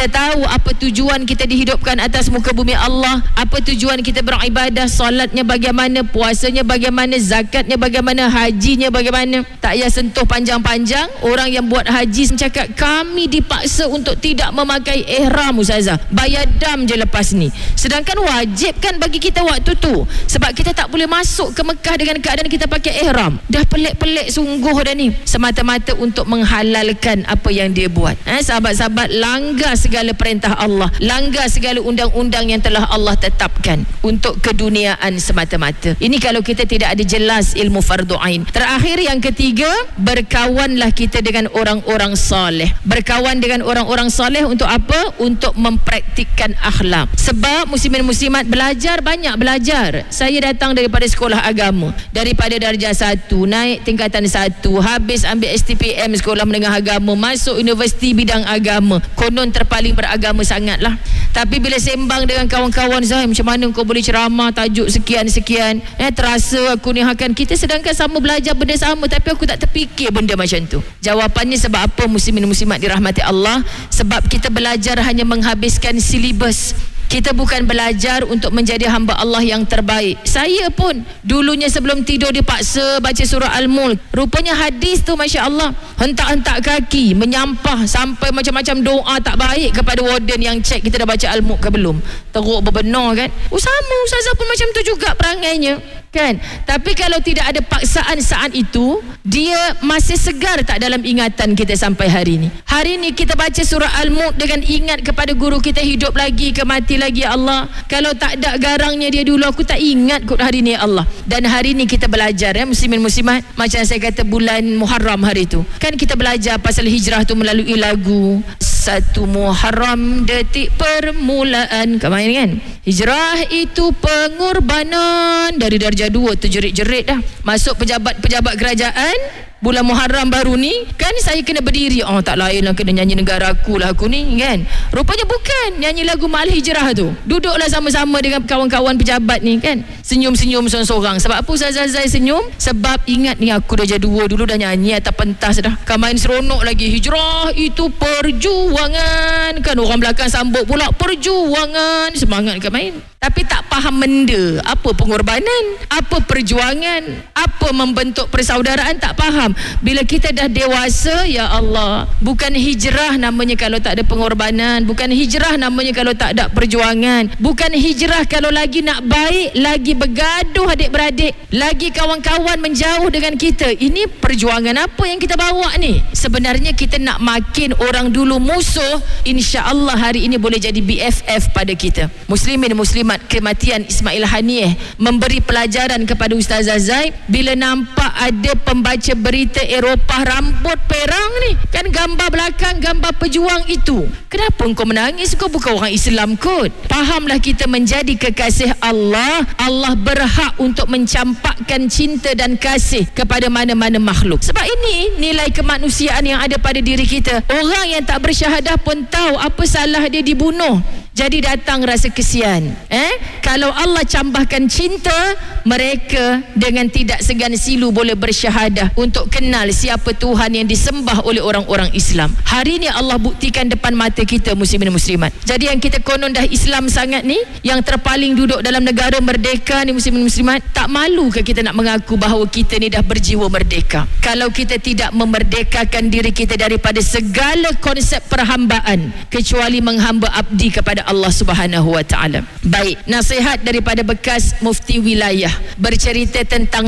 kita tahu apa tujuan kita dihidupkan atas muka bumi Allah, apa tujuan kita beribadah, solatnya bagaimana, puasanya bagaimana, zakatnya bagaimana, hajinya bagaimana. Tak payah sentuh panjang-panjang. Orang yang buat haji cakap kami dipaksa untuk tidak memakai ihram ustazah, bayar dam je lepas ni. Sedangkan wajib kan bagi kita waktu tu, sebab kita tak boleh masuk ke Mekah dengan keadaan kita pakai ihram. Dah pelik-pelik sungguh dah ni, semata-mata untuk menghalalkan apa yang dia buat. Sahabat-sahabat, langgar segala perintah Allah, langgar segala undang-undang yang telah Allah tetapkan untuk keduniaan semata-mata. Ini kalau kita tidak ada jelas ilmu fardu ain. Terakhir yang ketiga, berkawanlah kita dengan orang-orang soleh. Berkawan dengan orang-orang soleh untuk apa? Untuk mempraktikkan akhlak. Sebab muslimin muslimat belajar, banyak belajar. Saya datang daripada sekolah agama, daripada darjah 1 naik tingkatan 1, habis ambil STPM sekolah menengah agama, masuk universiti bidang agama, konon terpaling beragama sangatlah. Tapi bila sembang dengan kawan-kawan saya, macam mana kau boleh ceramah tajuk sekian-sekian, terasa aku ni akan, kita sedangkan sama belajar benda sama, tapi aku tak terfikir benda macam tu. Jawapannya sebab apa muslimin muslimat dirahmati Allah? Sebab kita belajar hanya menghabiskan silibus. Kita bukan belajar untuk menjadi hamba Allah yang terbaik. Saya pun dulunya sebelum tidur dipaksa baca surah Al-Mulk. Rupanya hadis tu Masya Allah, hentak-hentak kaki, menyampah sampai macam-macam doa tak baik kepada warden yang cek kita dah baca Al-Mulk ke belum. Teruk berbenar kan. Sama ustazah pun macam tu juga perangainya kan. Tapi kalau tidak ada paksaan saat itu, dia masih segar tak dalam ingatan kita sampai hari ini. Hari ini kita baca surah Al-Mulk dengan ingat kepada guru kita hidup lagi ke mati lagi, ya Allah. Kalau tak ada garangnya dia dulu, aku tak ingat kot hari ni, ya Allah. Dan hari ni kita belajar muslimin muslimat, macam saya kata bulan Muharram hari tu kan, kita belajar pasal hijrah tu melalui lagu 1 Muharram detik permulaan kemarin kan. Hijrah itu pengorbanan, dari darjah 2 terjerit-jerit dah. Masuk pejabat-pejabat kerajaan bulan Muharram baru ni kan, saya kena berdiri. Tak lain lah, kena nyanyi negaraku lah aku ni kan. Rupanya bukan, nyanyi lagu Ma'al Hijrah tu. Duduklah sama-sama dengan kawan-kawan pejabat ni kan, senyum-senyum seorang-seorang. Sebab apa Ustazah Zai senyum? Sebab ingat ni aku darjah 2 dulu dah nyanyi atas pentas dah kan, main seronok lagi. Hijrah itu perjuangan kan, orang belakang sambut pula perjuangan, semangat kan main. Tapi tak faham benda, apa pengorbanan, apa perjuangan, apa membentuk persaudaraan, tak faham. Bila kita dah dewasa, ya Allah, bukan hijrah namanya kalau tak ada pengorbanan, bukan hijrah namanya kalau tak ada perjuangan, bukan hijrah kalau lagi nak baik, lagi bergaduh adik-beradik, lagi kawan-kawan menjauh dengan kita. Ini perjuangan apa yang kita bawa ni? Sebenarnya kita nak makin orang dulu musuh, insya-Allah hari ini boleh jadi BFF pada kita. Muslimin muslimat, kematian Ismail Haniyeh memberi pelajaran kepada Ustazah Zai. Bila nampak ada pembaca berita Eropah rambut perang ni kan, gambar belakang gambar pejuang itu, kenapa engkau menangis? Kau bukan orang Islam kot. Fahamlah, kita menjadi kekasih Allah, Allah berhak untuk mencampakkan cinta dan kasih kepada mana-mana makhluk. Sebab ini nilai kemanusiaan yang ada pada diri kita. Orang yang tak bersyahadah pun tahu apa salah dia dibunuh, jadi datang rasa kesian. Kalau Allah cambahkan cinta, mereka dengan tidak segan silu boleh bersyahadah untuk kenal siapa Tuhan yang disembah oleh orang-orang Islam. Hari ni Allah buktikan depan mata kita muslimin muslimat. Jadi yang kita konon dah Islam sangat ni, yang terpaling duduk dalam negara merdeka ni muslimin muslimat, tak malu ke kita nak mengaku bahawa kita ni dah berjiwa merdeka? Kalau kita tidak memerdekakan diri kita daripada segala konsep perhambaan kecuali menghamba abdi kepada Allah Subhanahu wa taala. Baik, nasihat daripada bekas mufti wilayah bercerita tentang